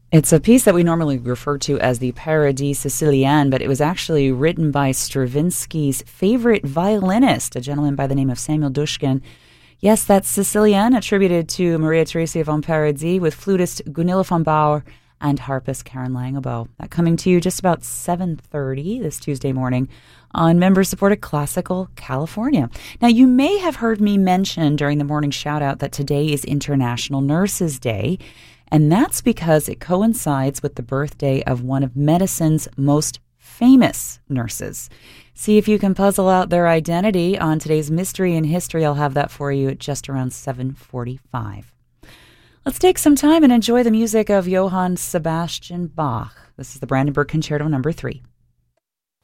It's a piece that we normally refer to as the Paradis Sicilienne, but it was actually written by Stravinsky's favorite violinist, a gentleman by the name of Samuel Dushkin. Yes, that's Sicilienne, attributed to Maria Theresia von Paradis, with flutist Gunilla von Bauer and harpist Karen Langebo. That coming to you just about 7:30 this Tuesday morning on member-supported Classical California. Now, you may have heard me mention during the morning shout-out that today is International Nurses Day, and that's because it coincides with the birthday of one of medicine's most famous nurses. See if you can puzzle out their identity on today's Mystery in History. I'll have that for you at just around 7:45. Let's take some time and enjoy the music of Johann Sebastian Bach. This is the Brandenburg Concerto No. 3.